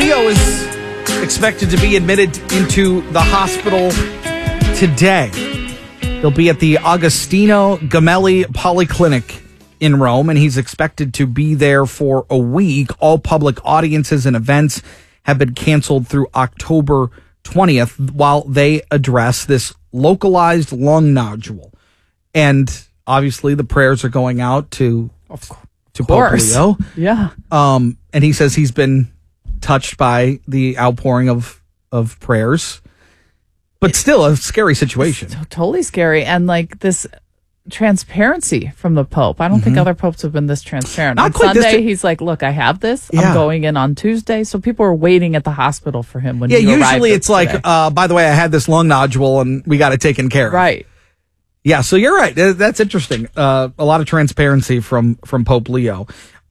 Leo is expected to be admitted into the hospital today. He'll be at the Agostino Gemelli Polyclinic in Rome, and he's expected to be there for a week. All public audiences and events have been canceled through October 20th while they address this localized lung nodule. And obviously the prayers are going out to Pope Leo. Yeah. And he says he's been touched by the outpouring of prayers. But still a scary situation. It's totally scary. And like this transparency from the Pope. I don't think other popes have been this transparent. Not on quite Sunday, he's like, look, I have this. Yeah. I'm going in on Tuesday. So people are waiting at the hospital for him when he arrived usually it's today. like, by the way, I had this lung nodule and we got it taken care of. Right. Yeah, so you're right. That's interesting. A lot of transparency from Pope Leo.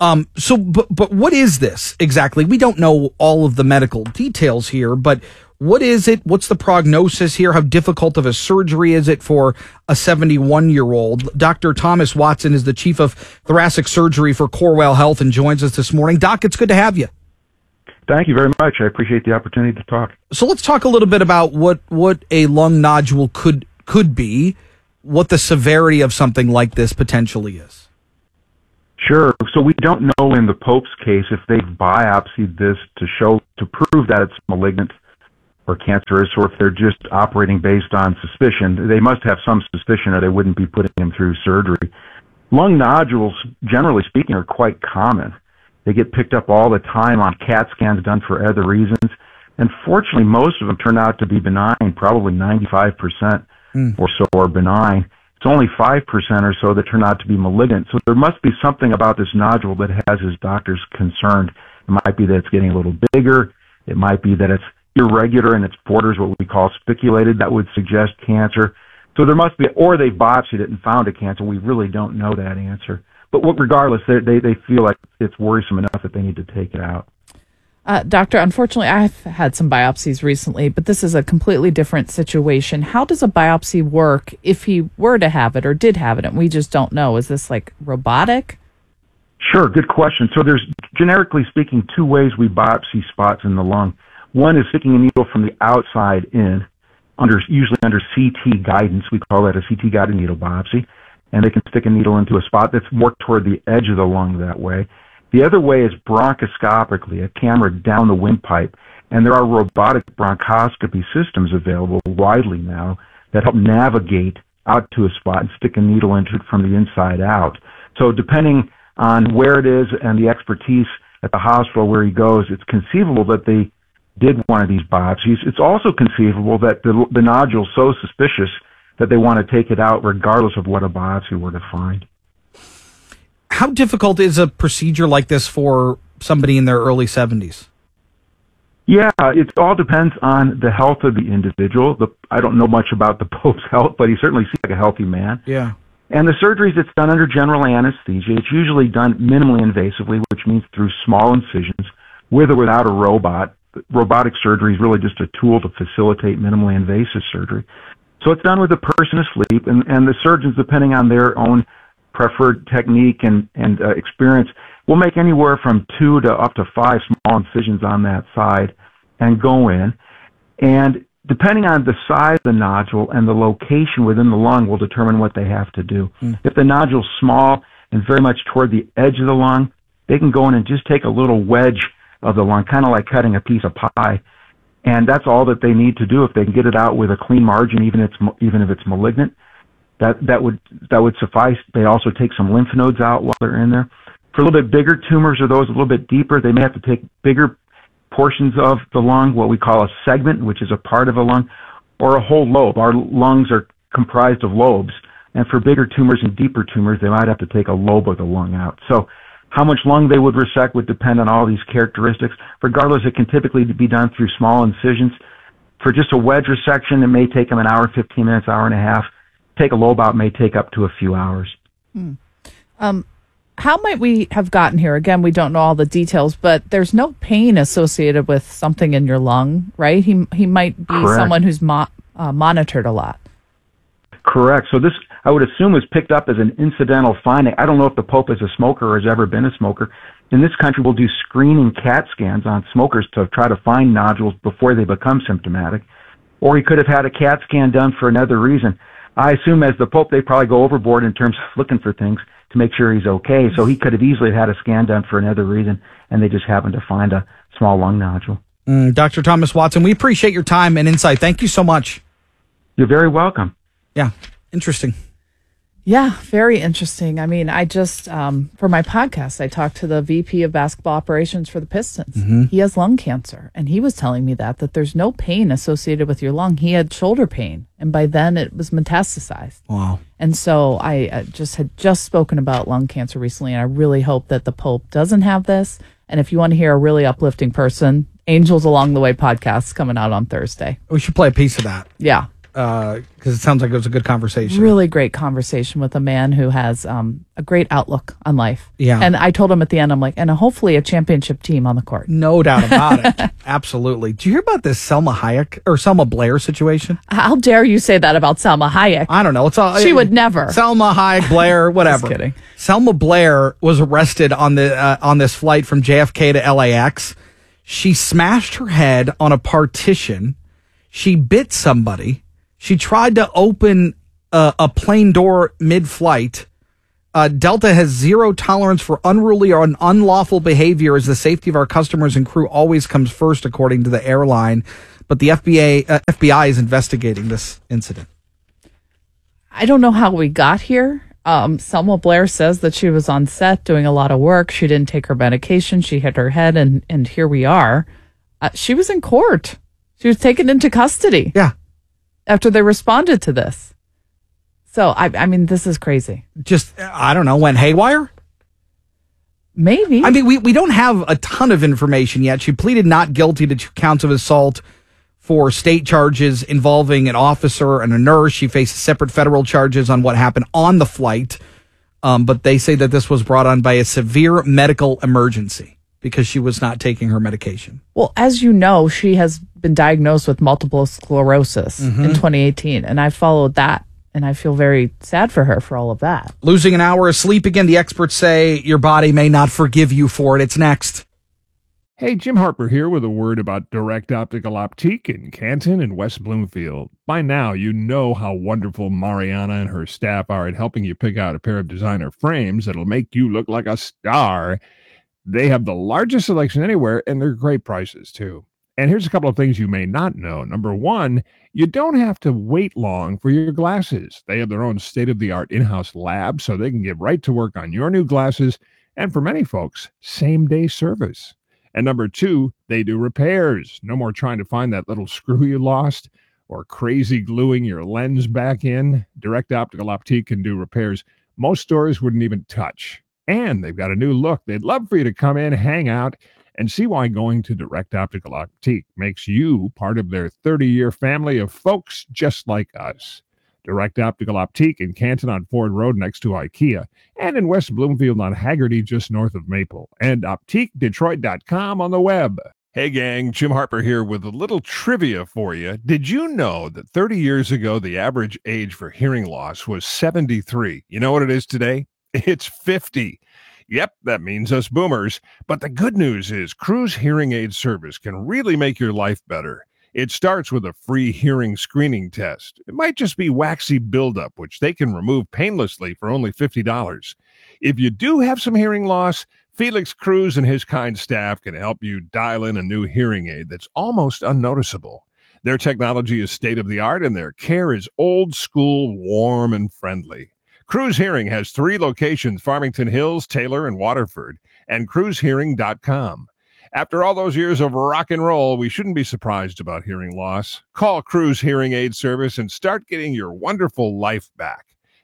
But what is this exactly? We don't know all of the medical details here, but what is it? What's the prognosis here? How difficult of a surgery is it for a 71-year-old? Dr. Thomas Watson is the chief of thoracic surgery for Corewell Health and joins us this morning. Doc, it's good to have you. Thank you very much. I appreciate the opportunity to talk. So let's talk a little bit about what a lung nodule could be, what the severity of something like this potentially is. Sure. So we don't know in the Pope's case if they've biopsied this to prove that it's malignant or cancerous, or if they're just operating based on suspicion. They must have some suspicion or they wouldn't be putting him through surgery. Lung nodules, generally speaking, are quite common. They get picked up all the time on CAT scans done for other reasons. And fortunately, most of them turn out to be benign, probably 95% or so are benign. It's only 5% or so that turn out to be malignant. So there must be something about this nodule that has his doctors concerned. It might be that it's getting a little bigger. It might be that it's irregular in its borders, what we call spiculated. That would suggest cancer. So there must be, or they biopsied it and found a cancer. We really don't know that answer. But regardless, they feel like it's worrisome enough that they need to take it out. Doctor, unfortunately, I've had some biopsies recently, but this is a completely different situation. How does a biopsy work if he were to have it or did have it and we just don't know? Is this like robotic? Sure, good question. So there's, generically speaking, two ways we biopsy spots in the lung. One is sticking a needle from the outside in, usually under CT guidance. We call that a CT-guided needle biopsy. And they can stick a needle into a spot that's more toward the edge of the lung that way. The other way is bronchoscopically, a camera down the windpipe. And there are robotic bronchoscopy systems available widely now that help navigate out to a spot and stick a needle into it from the inside out. So depending on where it is and the expertise at the hospital where he goes, it's conceivable that they did one of these biopsies. It's also conceivable that the nodule is so suspicious that they want to take it out regardless of what a biopsy were to find. How difficult is a procedure like this for somebody in their early 70s? Yeah, it all depends on the health of the individual. I don't know much about the Pope's health, but he certainly seems like a healthy man. Yeah. And the surgeries, it's done under general anesthesia. It's usually done minimally invasively, which means through small incisions, with or without a robot. Robotic surgery is really just a tool to facilitate minimally invasive surgery. So it's done with the person asleep, and the surgeons, depending on their own preferred technique and experience, will make anywhere from 2 to up to 5 small incisions on that side and go in. And depending on the size of the nodule and the location within the lung will determine what they have to do. If the nodule's small and very much toward the edge of the lung, they can go in and just take a little wedge of the lung, kind of like cutting a piece of pie. And that's all that they need to do. If they can get it out with a clean margin, even if it's malignant, that would suffice. They also take some lymph nodes out while they're in there. For a little bit bigger tumors or those a little bit deeper, they may have to take bigger portions of the lung, what we call a segment, which is a part of a lung, or a whole lobe. Our lungs are comprised of lobes, and for bigger tumors and deeper tumors, they might have to take a lobe of the lung out. So how much lung they would resect would depend on all these characteristics. Regardless, it can typically be done through small incisions. For just a wedge resection, it may take them an hour, 15 minutes, hour and a half. Take a lobe out may take up to a few hours. How might we have gotten here? Again, we don't know all the details, but there's no pain associated with something in your lung, right? He might be Correct. someone who's monitored a lot. Correct. So this, I would assume, was picked up as an incidental finding. I don't know if the Pope is a smoker or has ever been a smoker. in this country, we'll do screening CAT scans on smokers to try to find nodules before they become symptomatic. Or he could have had a CAT scan done for another reason. I assume as the Pope, they probably go overboard in terms of looking for things to make sure he's okay. So he could have easily had a scan done for another reason, and they just happened to find a small lung nodule. Dr. Thomas Watson, we appreciate your time and insight. Thank you so much. You're very welcome. Yeah, interesting. Yeah, very interesting. I mean, I just, for my podcast, I talked to the VP of basketball operations for the Pistons. Mm-hmm. He has lung cancer, and he was telling me that there's no pain associated with your lung. He had shoulder pain, and by then it was metastasized. Wow. And so I had just spoken about lung cancer recently, and I really hope that the Pope doesn't have this. And if you want to hear a really uplifting person, Angels Along the Way podcast coming out on Thursday. We should play a piece of that. Yeah. Because it sounds like it was a good conversation. Really great conversation with a man who has a great outlook on life. Yeah. And I told him at the end, I'm like, and hopefully a championship team on the court. No doubt about it. Absolutely. Did you hear about this Selma Blair situation? How dare you say that about Selma Hayek? I don't know. It's all, She would never. Selma Hayek, Blair, whatever. Just kidding. Selma Blair was arrested on this flight from JFK to LAX. She smashed her head on a partition. She bit somebody. She tried to open a plane door mid-flight. Delta has zero tolerance for unruly or unlawful behavior, as the safety of our customers and crew always comes first, according to the airline. But the FBI is investigating this incident. I don't know how we got here. Selma Blair says that she was on set doing a lot of work. She didn't take her medication. She hit her head, and here we are. She was in court. She was taken into custody. Yeah. After they responded to this. So, I mean, this is crazy. Just, I don't know, went haywire? Maybe. I mean, we don't have a ton of information yet. She pleaded not guilty to 2 counts of assault for state charges involving an officer and a nurse. She faces separate federal charges on what happened on the flight. But they say that this was brought on by a severe medical emergency because she was not taking her medication. Well, as you know, she has been diagnosed with multiple sclerosis in 2018, and I followed that, and I feel very sad for her for all of that. Losing an hour of sleep again, the experts say your body may not forgive you for it. It's next. Hey, Jim Harper here with a word about Direct Optical Optique in Canton and West Bloomfield. By now, you know how wonderful Mariana and her staff are at helping you pick out a pair of designer frames that'll make you look like a star. They have the largest selection anywhere, and they're great prices, too. And here's a couple of things you may not know. Number one, you don't have to wait long for your glasses. They have their own state-of-the-art in-house lab, so they can get right to work on your new glasses, and for many folks, same-day service. And number two, they do repairs. No more trying to find that little screw you lost or crazy gluing your lens back in. Direct Optical Optique can do repairs most stores wouldn't even touch. And they've got a new look. They'd love for you to come in, hang out, and see why going to Direct Optical Optique makes you part of their 30-year family of folks just like us. Direct Optical Optique in Canton on Ford Road next to IKEA, and in West Bloomfield on Haggerty just north of Maple, and OptiqueDetroit.com on the web. Hey gang, Jim Harper here with a little trivia for you. Did you know that 30 years ago the average age for hearing loss was 73? You know what it is today? It's 50. Yep, that means us boomers. But the good news is Cruise Hearing Aid Service can really make your life better. It starts with a free hearing screening test. It might just be waxy buildup, which they can remove painlessly for only $50. If you do have some hearing loss, Felix Cruz and his kind staff can help you dial in a new hearing aid that's almost unnoticeable. Their technology is state-of-the-art, and their care is old school, warm, and friendly. Cruz Hearing has 3 locations, Farmington Hills, Taylor, and Waterford, and cruisehearing.com. After all those years of rock and roll, we shouldn't be surprised about hearing loss. Call Cruz Hearing Aid Service and start getting your wonderful life back.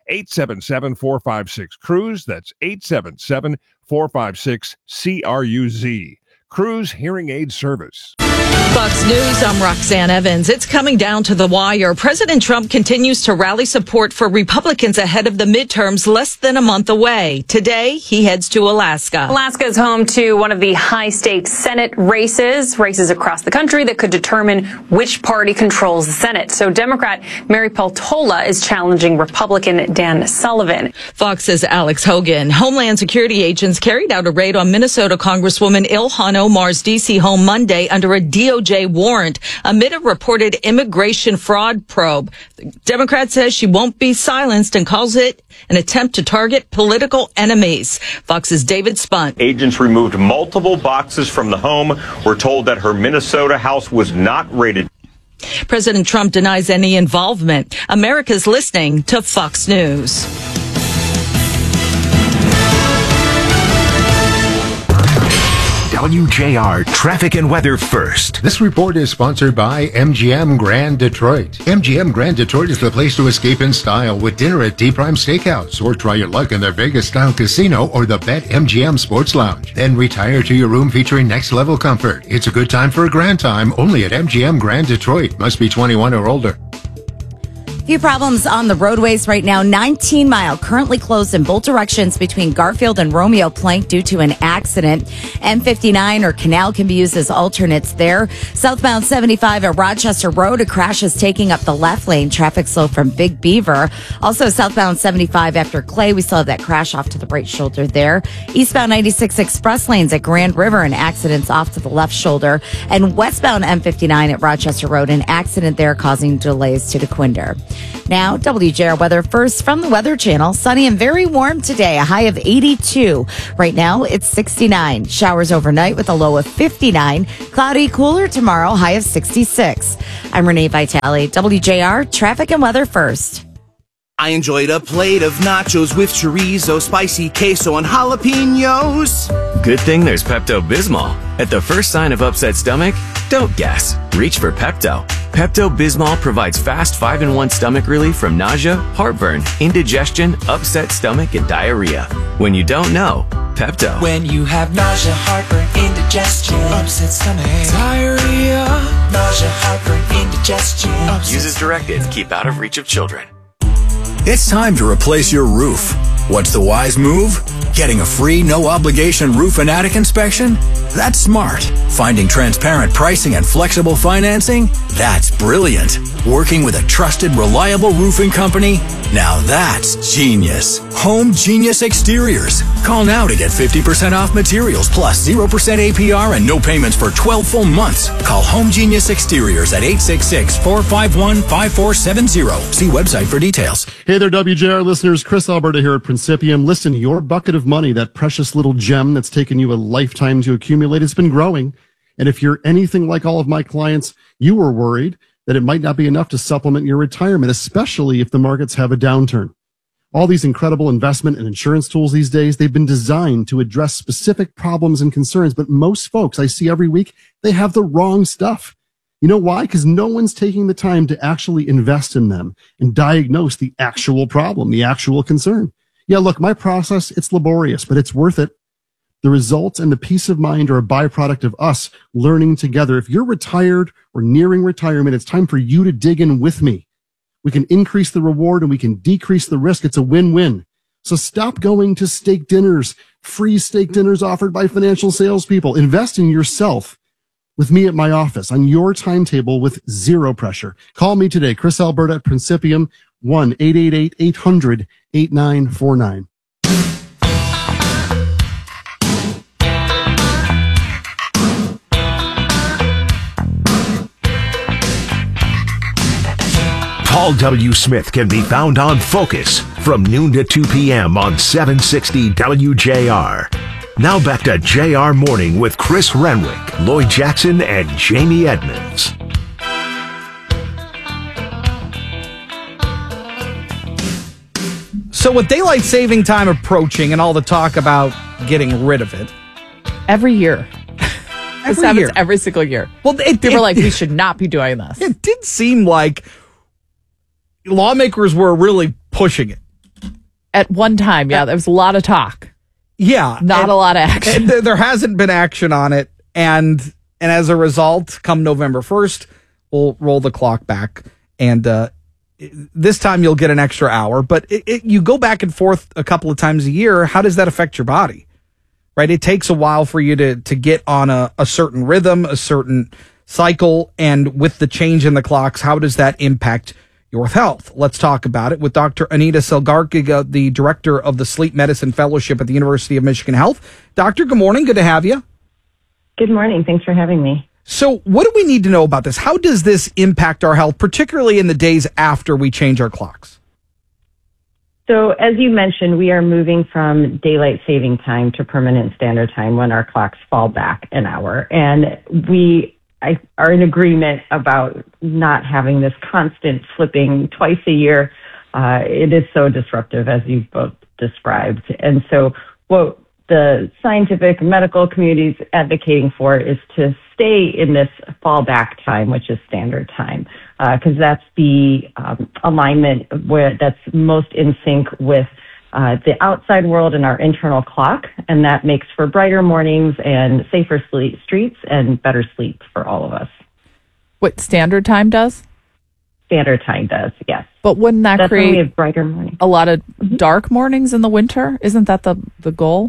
877-456-CRUISE. That's 877-456-CRUZ. Cruz Hearing Aid Service. Fox News, I'm Roxanne Evans. It's coming down to the wire. President Trump continues to rally support for Republicans ahead of the midterms less than a month away. Today, he heads to Alaska. Alaska is home to one of the high-stakes Senate races across the country that could determine which party controls the Senate. So Democrat Mary Peltola is challenging Republican Dan Sullivan. Fox's Alex Hogan. Homeland Security agents carried out a raid on Minnesota Congresswoman Ilhan Omar's D.C. home Monday under a DOJ warrant amid a reported immigration fraud probe. The Democrat says she won't be silenced and calls it an attempt to target political enemies. Fox's David Spunt. Agents removed multiple boxes from the home. We're told that her Minnesota house was not raided. President Trump denies any involvement. America's listening to Fox News. WJR Traffic and Weather First. This report is sponsored by MGM Grand Detroit. MGM Grand Detroit is the place to escape in style with dinner at D Prime Steakhouse, or try your luck in their Vegas-style casino or the Bet MGM Sports Lounge. Then retire to your room featuring next-level comfort. It's a good time for a grand time only at MGM Grand Detroit. Must be 21 or older. Few problems on the roadways right now. 19 Mile currently closed in both directions between Garfield and Romeo Plank due to an accident. M59 or Canal can be used as alternates there. Southbound 75 at Rochester Road, a crash is taking up the left lane. Traffic slow from Big Beaver. Also southbound 75 after Clay, we still have that crash off to the right shoulder there. Eastbound 96 express lanes at Grand River, an accident's off to the left shoulder. And westbound M59 at Rochester Road, an accident there causing delays to DeQuinder. Now, WJR weather first from the Weather Channel. Sunny and very warm today, a high of 82. Right now, it's 69. Showers overnight with a low of 59. Cloudy, cooler tomorrow, high of 66. I'm Renee Vitale, WJR Traffic and Weather First. I enjoyed a plate of nachos with chorizo, spicy queso, and jalapenos. Good thing there's Pepto-Bismol. At the first sign of upset stomach, don't guess. Reach for Pepto. Pepto-Bismol provides fast 5-in-1 stomach relief from nausea, heartburn, indigestion, upset stomach, and diarrhea. When you don't know, Pepto. When you have nausea, heartburn, indigestion, upset stomach, diarrhea, nausea, heartburn, indigestion. Use as directed. Keep out of reach of children. It's time to replace your roof. What's the wise move? Getting a free, no-obligation roof and attic inspection? That's smart. Finding transparent pricing and flexible financing? That's brilliant. Working with a trusted, reliable roofing company? Now that's genius. Home Genius Exteriors. Call now to get 50% off materials plus 0% APR and no payments for 12 full months. Call Home Genius Exteriors at 866-451-5470. See website for details. Hey there, WJR listeners. Chris Alberta here at Principium. Listen, your bucket of money, that precious little gem that's taken you a lifetime to accumulate, it's been growing. And if you're anything like all of my clients, you were worried that it might not be enough to supplement your retirement, especially if the markets have a downturn. All these incredible investment and insurance tools these days, they've been designed to address specific problems and concerns. But most folks I see every week, they have the wrong stuff. You know why? Because no one's taking the time to actually invest in them and diagnose the actual problem, the actual concern. Yeah, look, my process, it's laborious, but it's worth it. The results and the peace of mind are a byproduct of us learning together. If you're retired or nearing retirement, it's time for you to dig in with me. We can increase the reward and we can decrease the risk. It's a win-win. So stop going to steak dinners, free steak dinners offered by financial salespeople. Invest in yourself with me at my office on your timetable with zero pressure. Call me today, Chris Alberta at Principium, 1-888-800-8949. Paul W. Smith can be found on Focus from noon to 2 p.m. on 760 WJR. Now back to JR Morning with Chris Renwick, Lloyd Jackson, and Jamie Edmonds. So with daylight saving time approaching and all the talk about getting rid of it. Every year. This happens year. every single year. Well, People are like, we should not be doing this. It did seem like lawmakers were really pushing it. At one time, yeah, there was a lot of talk. Yeah. Not a lot of action. And there hasn't been action on it. And And as a result, come November 1st, we'll roll the clock back. And this time you'll get an extra hour. But you go back and forth a couple of times a year. How does that affect your body? Right? It takes a while for you to get on a certain rhythm, a certain cycle. And with the change in the clocks, how does that impact your health? Let's talk about it with Dr. Anita Selgarkiga, the director of the Sleep Medicine Fellowship at the University of Michigan Health. Doctor, good morning. Good to have you. Good morning. Thanks for having me. So what do we need to know about this? How does this impact our health, particularly in the days after we change our clocks? So as you mentioned, we are moving from daylight saving time to permanent standard time when our clocks fall back an hour. And we are in agreement about not having this constant flipping twice a year. It is so disruptive, as you've both described. And so what the scientific medical community is advocating for is to stay in this fallback time, which is standard time, because that's the alignment where that's most in sync with the outside world and our internal clock, and that makes for brighter mornings and safer streets and better sleep for all of us. What standard time does? Standard time does, yes. But wouldn't that create a brighter morning? A lot of dark mornings in the winter? Isn't that the goal?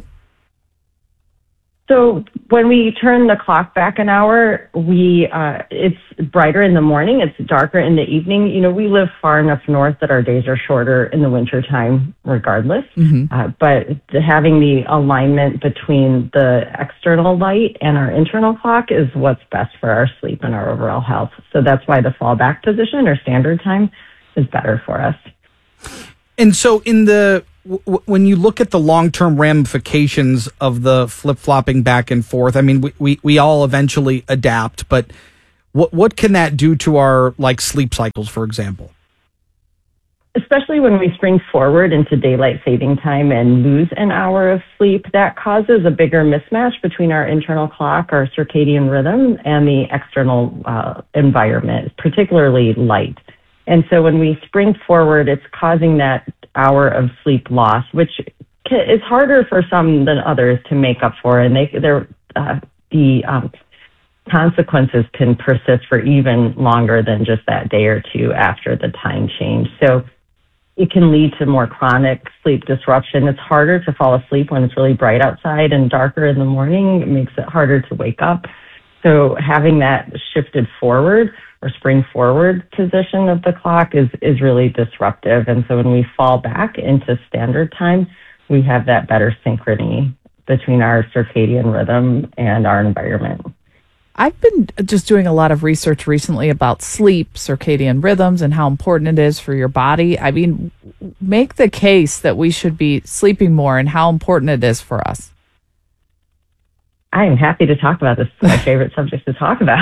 So when we turn the clock back an hour, it's brighter in the morning, it's darker in the evening. You know, we live far enough north that our days are shorter in the wintertime regardless. But having the alignment between the external light and our internal clock is what's best for our sleep and our overall health. So that's why the fallback position or standard time is better for us. And so when you look at the long-term ramifications of the flip-flopping back and forth, I mean, we all eventually adapt, but what can that do to our sleep cycles, for example? Especially when we spring forward into daylight saving time and lose an hour of sleep, that causes a bigger mismatch between our internal clock, our circadian rhythm, and the external environment, particularly light. And so when we spring forward, it's causing that hour of sleep loss, which is harder for some than others to make up for. And the consequences can persist for even longer than just that day or two after the time change. So it can lead to more chronic sleep disruption. It's harder to fall asleep when it's really bright outside and darker in the morning. It makes it harder to wake up. So having that shifted forward or spring forward position of the clock is really disruptive. And so when we fall back into standard time, we have that better synchrony between our circadian rhythm and our environment. I've been just doing a lot of research recently about sleep, circadian rhythms, and how important it is for your body. I mean, make the case that we should be sleeping more and how important it is for us. I am happy to talk about this. It's my favorite subject to talk about.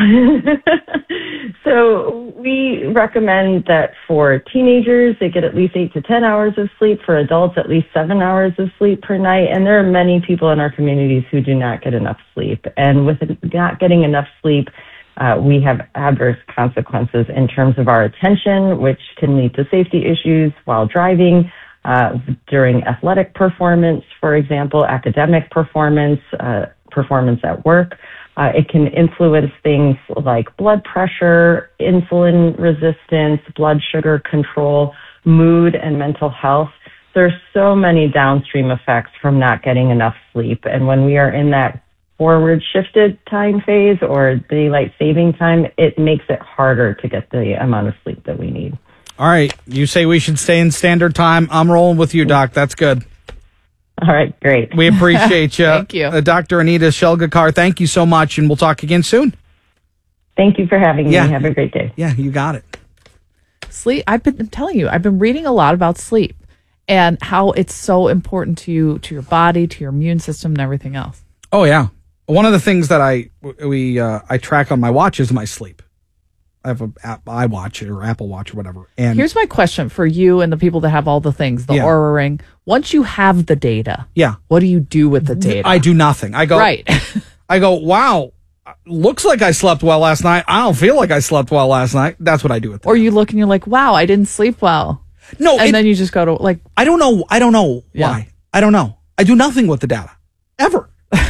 So we recommend that for teenagers, they get at least 8 to 10 hours of sleep. For adults, at least 7 hours of sleep per night. And there are many people in our communities who do not get enough sleep. And with not getting enough sleep, we have adverse consequences in terms of our attention, which can lead to safety issues while driving, during athletic performance, for example, academic performance, performance at work. It can influence things like blood pressure, insulin resistance, blood sugar control, mood, and mental health. There's so many downstream effects from not getting enough sleep. And when we are in that forward shifted time phase or daylight saving time, it makes it harder to get the amount of sleep that we need. All right. You say we should stay in standard time. I'm rolling with you, Doc. That's good. All right, great. We appreciate you. Thank you. Dr. Anita Selgarkiga, thank you so much, and we'll talk again soon. Thank you for having me. Have a great day. Yeah, you got it. Sleep, I've been telling you, I've been reading a lot about sleep and how it's so important to you, to your body, to your immune system, and everything else. Oh, yeah. One of the things that I track on my watch is my sleep. I have an iWatch or Apple Watch or whatever. And here's my question for you and the people that have all the things, the Oura Ring. Once you have the data, what do you do with the data? I do nothing. I go, wow, looks like I slept well last night. I don't feel like I slept well last night. That's what I do with it. Or you look and you're like, wow, I didn't sleep well. No. And then you just go to I don't know why. I don't know. I do nothing with the data. Ever.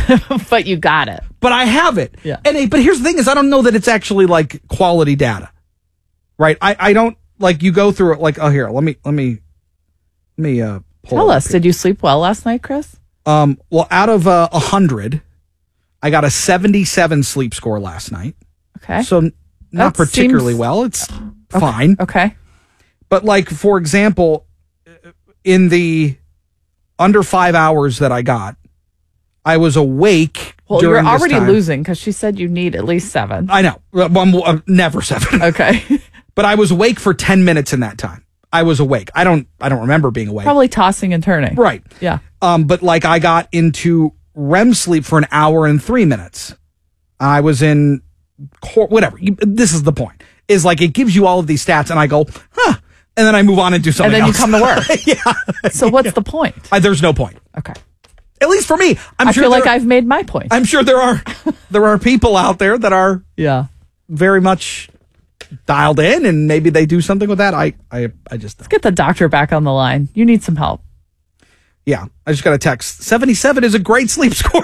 But you got it. But I have it. Yeah. But here's the thing is I don't know that it's actually like quality data. Right? I don't like you go through it like, oh, here, let me pull Tell it us, up here. did you sleep well last night, Chris? Well, out of 100, I got a 77 sleep score last night. Okay. So not That particularly seems- well. It's fine. Okay. But like, for example, in the under 5 hours that I got, I was awake. Well, during you're this already time. losing because she said you need at least 7. I know. Well, never 7. Okay. But I was awake for 10 minutes in that time. I was awake. I don't remember being awake. Probably tossing and turning. Right. Yeah. But like I got into REM sleep for an hour and 3 minutes. I was in whatever. This is the point. Is like it gives you all of these stats, and I go, huh, and then I move on and do something. And then else. you come to work. Yeah. So what's the point? There's no point. Okay. At least for me, I feel like I've made my point. I'm sure there are people out there that are very much dialed in, and maybe they do something with that. I just Let's get the doctor back on the line. You need some help. Yeah, I just got a text. 77 is a great sleep score.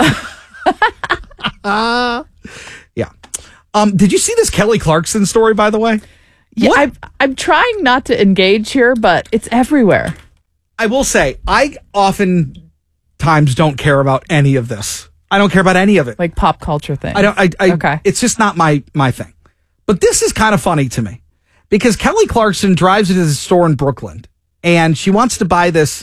Yeah. Did you see this Kelly Clarkson story, by the way? Yeah, I'm trying not to engage here, but it's everywhere. I will say, I oftentimes don't care about any of this. I don't care about any of it. Like pop culture thing. Okay. It's just not my thing. But this is kind of funny to me because Kelly Clarkson drives into the store in Brooklyn and she wants to buy this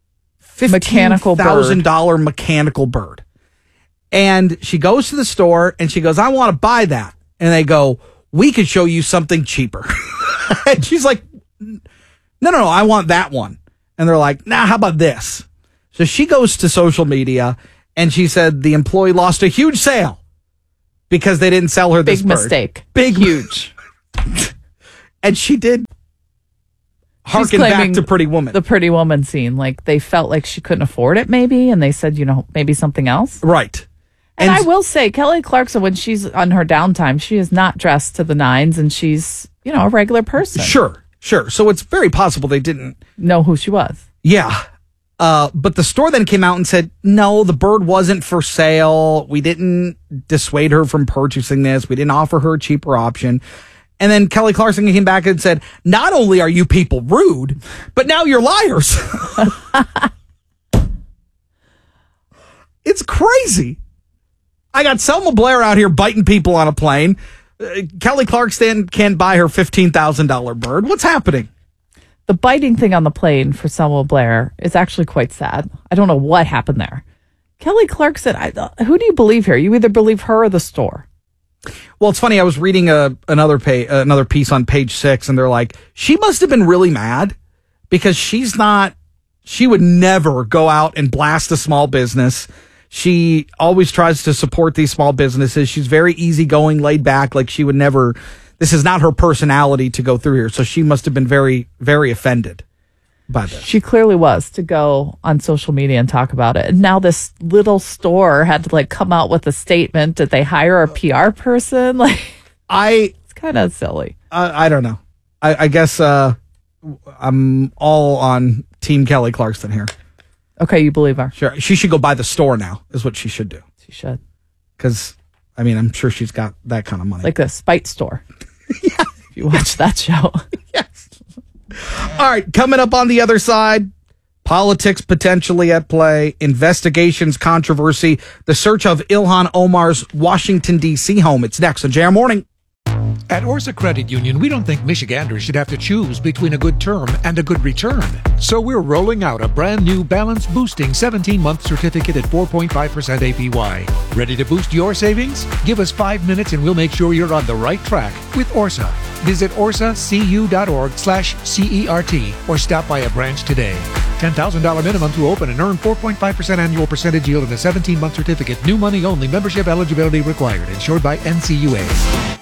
$15,000 mechanical bird. And she goes to the store and she goes, I want to buy that. And they go, we could show you something cheaper. And she's like, no, I want that one. And they're like, nah, how about this? So she goes to social media and she said the employee lost a huge sale because they didn't sell her this Big bird. mistake. Big Huge. And she did harken She's back claiming to Pretty Woman. The Pretty Woman scene. Like they felt like she couldn't afford it maybe. And they said, maybe something else. Right. And I will say, Kelly Clarkson, when she's on her downtime, she is not dressed to the nines and she's, a regular person. Sure. So it's very possible they didn't know who she was. Yeah. But the store then came out and said, no, the bird wasn't for sale. We didn't dissuade her from purchasing this. We didn't offer her a cheaper option. And then Kelly Clarkson came back and said, not only are you people rude, but now you're liars. It's crazy. I got Selma Blair out here biting people on a plane. Kelly Clarkson can't buy her $15,000 bird. What's happening? The biting thing on the plane for Selma Blair is actually quite sad. I don't know what happened there. Kelly Clarkson, who do you believe here? You either believe her or the store. Well, it's funny. I was reading another piece on Page 6, and they're like, she must have been really mad because she would never go out and blast a small business. She always tries to support these small businesses. She's very easygoing, laid back. Like she would never, this is not her personality to go through here. So she must have been very, very offended by this. She clearly was, to go on social media and talk about it. And now this little store had to come out with a statement. Did they hire a PR person? It's kind of silly. I don't know. I guess I'm all on Team Kelly Clarkson here. Okay, you believe her. Sure. She should go buy the store now, is what she should do. She should. Because, I'm sure she's got that kind of money. Like a Spite store. Yeah. If you watch that show. Yes. All right, coming up on the other side, politics potentially at play, investigations, controversy, the search of Ilhan Omar's Washington, D.C. home. It's next on JR Morning. At Orsa Credit Union, we don't think Michiganders should have to choose between a good term and a good return. So we're rolling out a brand new balance boosting 17-month certificate at 4.5% APY. Ready to boost your savings? Give us 5 minutes and we'll make sure you're on the right track with Orsa. Visit orsacu.org/CERT or stop by a branch today. $10,000 minimum to open and earn 4.5% annual percentage yield in a 17-month certificate. New money only. Membership eligibility required. Insured by NCUA.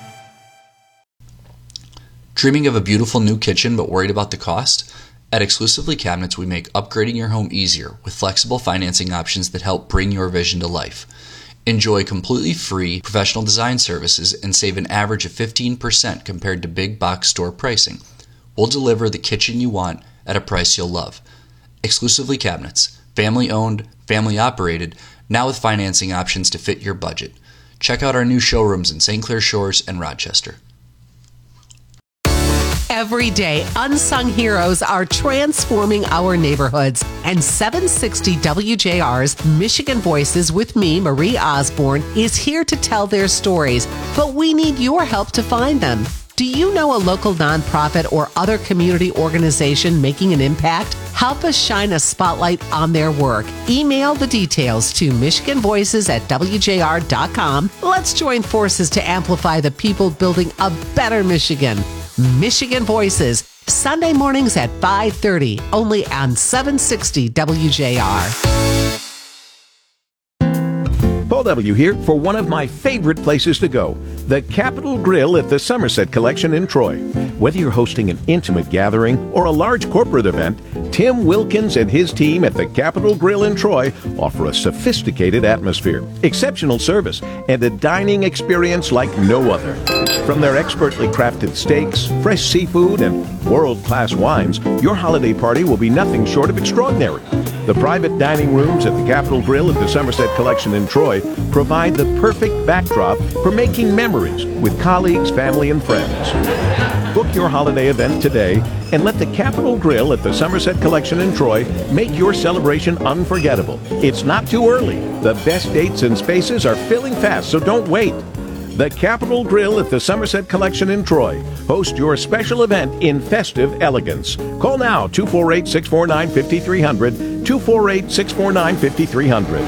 Dreaming of a beautiful new kitchen but worried about the cost? At Exclusively Cabinets, we make upgrading your home easier with flexible financing options that help bring your vision to life. Enjoy completely free professional design services and save an average of 15% compared to big box store pricing. We'll deliver the kitchen you want at a price you'll love. Exclusively Cabinets, family owned, family operated, now with financing options to fit your budget. Check out our new showrooms in St. Clair Shores and Rochester. Every day, unsung heroes are transforming our neighborhoods. And 760 WJR's Michigan Voices with me, Marie Osborne, is here to tell their stories. But we need your help to find them. Do you know a local nonprofit or other community organization making an impact? Help us shine a spotlight on their work. Email the details to michiganvoices@wjr.com. Let's join forces to amplify the people building a better Michigan. Michigan Voices, Sunday mornings at 5:30, only on 760 WJR. Paul W. here for one of my favorite places to go, the Capitol Grill at the Somerset Collection in Troy. Whether you're hosting an intimate gathering or a large corporate event, Tim Wilkins and his team at the Capitol Grill in Troy offer a sophisticated atmosphere, exceptional service, and a dining experience like no other. From their expertly crafted steaks, fresh seafood, and world-class wines, your holiday party will be nothing short of extraordinary. The private dining rooms at the Capitol Grill at the Somerset Collection in Troy provide the perfect backdrop for making memories with colleagues, family, and friends. Book your holiday event today and let the Capitol Grill at the Somerset Collection in Troy make your celebration unforgettable. It's not too early. The best dates and spaces are filling fast, so don't wait. The Capitol Grill at the Somerset Collection in Troy. Host your special event in festive elegance. Call now, 248-649-5300, 248-649-5300.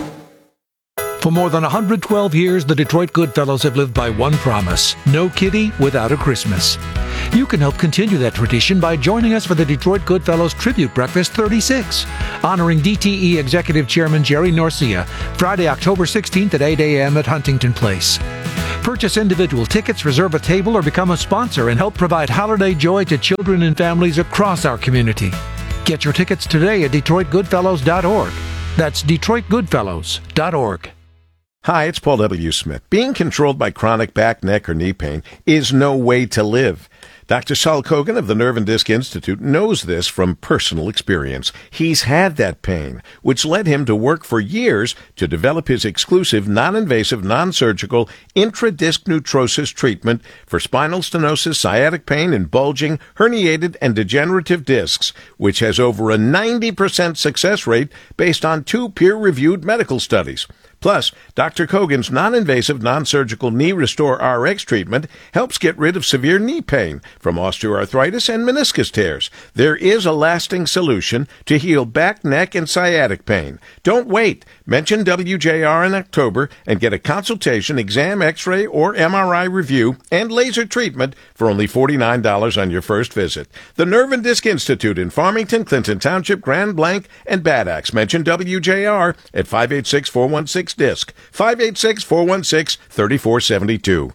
For more than 112 years, the Detroit Goodfellows have lived by one promise: no kitty without a Christmas. You can help continue that tradition by joining us for the Detroit Goodfellows Tribute Breakfast 36, honoring DTE Executive Chairman Jerry Norcia, Friday, October 16th at 8 a.m. at Huntington Place. Purchase individual tickets, reserve a table, or become a sponsor and help provide holiday joy to children and families across our community. Get your tickets today at DetroitGoodfellows.org. That's DetroitGoodfellows.org. Hi, it's Paul W. Smith. Being controlled by chronic back, neck, or knee pain is no way to live. Dr. Saul Kogan of the Nerve and Disc Institute knows this from personal experience. He's had that pain, which led him to work for years to develop his exclusive, non-invasive, non-surgical intradisc neutrosis treatment for spinal stenosis, sciatic pain, and bulging, herniated, and degenerative discs, which has over a 90% success rate based on 2 peer-reviewed medical studies. Plus, Dr. Kogan's non-invasive, non-surgical Knee Restore RX treatment helps get rid of severe knee pain from osteoarthritis and meniscus tears. There is a lasting solution to heal back, neck, and sciatic pain. Don't wait. Mention WJR in October and get a consultation, exam, x-ray, or MRI review and laser treatment for only $49 on your first visit. The Nerve and Disc Institute in Farmington, Clinton Township, Grand Blanc, and Bad Axe. Mention WJR at 586-416-DISC, 586-416-3472.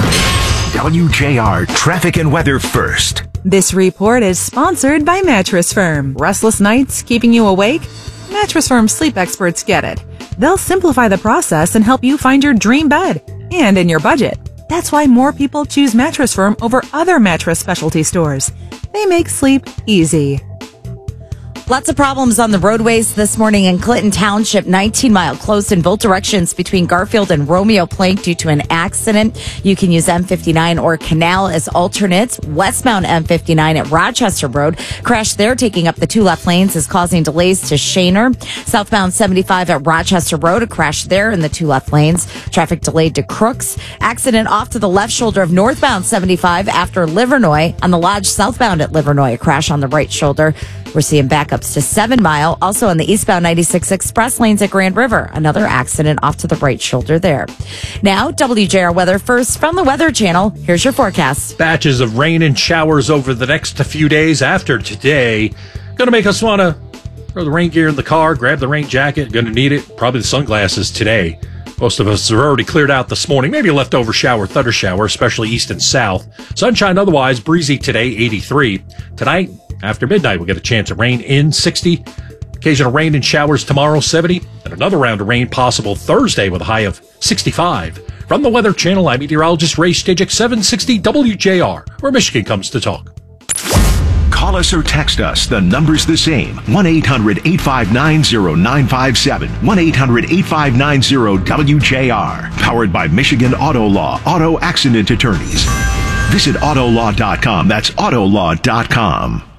WJR Traffic and Weather First. This report is sponsored by Mattress Firm. Restless nights keeping you awake? Mattress Firm sleep experts get it. They'll simplify the process and help you find your dream bed and in your budget. That's why more people choose Mattress Firm over other mattress specialty stores. They make sleep easy. Lots of problems on the roadways this morning in Clinton Township. 19-mile closed in both directions between Garfield and Romeo Plank due to an accident. You can use M59 or Canal as alternates. Westbound M59 at Rochester Road. Crash there taking up the 2 left lanes is causing delays to Shaner. Southbound 75 at Rochester Road. A crash there in the 2 left lanes. Traffic delayed to Crooks. Accident off to the left shoulder of northbound 75 after Livernois. On the Lodge southbound at Livernois. A crash on the right shoulder. We're seeing backups to 7 Mile. Also on the eastbound 96 express lanes at Grand River. Another accident off to the right shoulder there. Now, WJR weather first from the Weather Channel. Here's your forecast. Batches of rain and showers over the next few days after today. Going to make us want to throw the rain gear in the car, grab the rain jacket. Going to need it. Probably the sunglasses today. Most of us are already cleared out this morning. Maybe a leftover shower, thunder shower, especially east and south. Sunshine otherwise, breezy today, 83. Tonight, after midnight, we'll get a chance of rain in 60. Occasional rain and showers tomorrow, 70. And another round of rain possible Thursday with a high of 65. From the Weather Channel, I'm meteorologist Ray Stijik, 760 WJR, where Michigan comes to talk. Call us or text us. The number's the same. 1-800-859-0957. 1-800-859-WJR. Powered by Michigan Auto Law. Auto Accident Attorneys. Visit Autolaw.com. That's Autolaw.com.